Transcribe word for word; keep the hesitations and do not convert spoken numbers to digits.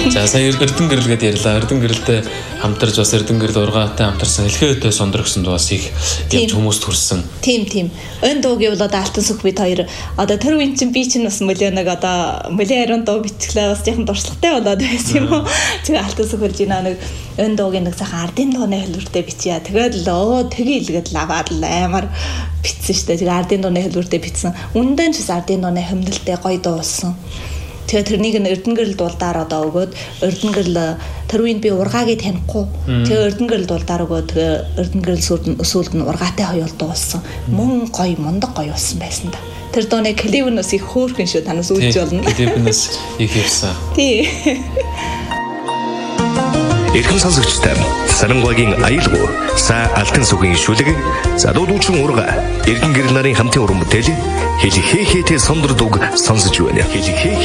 За сая Эрдэнэ гэрэл гэдээ ярьлаа. Эрдэнэ гэрэлтэй хамтарч бас Эрдэнэ гэрэл ургаатай хамтарсан Хэлхээтэй сондөр гэсэн дуус их явж хүмүүст хүрсэн. Тийм тийм. Өн дууг бол одоо Алтан сүх бид хоёр одоо тэр үн чинь би чинь бас мөлөө нэг одоо мөлөө ариун дуу бичглээ бас жоохон дурсгалтай болоод байсан юм уу. Тэгээ Алтан сүх хурж ина нэг өн дуугийн нэг сайхан ардын дууны хэлбэртэй бичье. Тэгээд л өө тгий илгээд лаваад л амар бичсэн шүү дээ. Тэгээ ардын дууны хэлбэртэй бичсэн. Үндэн ч бас ардын дууны хэмнэлтэй гоё дуусан. Тэгээ тэрнийг нь Эрдэнэ гэрэл дуулдаар одоо өгөөд Эрдэнэ гэрэл тэр үенд би ургаагийн танихгүй. Тэгээ Эрдэнэ гэрэл дуулдаар өгөөд тэгээ Эрдэнэ гэрэл сүүлд нь ургаатай хоёул дуулсан. Мөн гоё мундаг гоё болсон байсан да. Тэр дууны клипнээс их хөөрхөн шүү танаас үзэж болно. Клипнээс их явсан. Тий. Эрхэм сонсогчдаа Сарангагийн аюулгүй са алтан сүхийн шүлэг задуудуучин урга Эрдэнэ гэрэл нарын хамтын уран бүтээл Хэлхээтэй сондөр дуг сонсож байна.